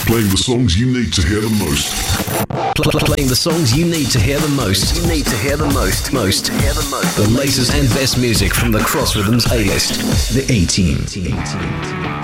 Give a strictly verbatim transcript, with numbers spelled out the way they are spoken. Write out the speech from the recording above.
Playing the songs you need to hear the most. Pl- pl- playing the songs you need to hear the most. You need to hear the most. Most. Hear the most. The latest and best music from the Cross Rhythms A-list. The A-Team.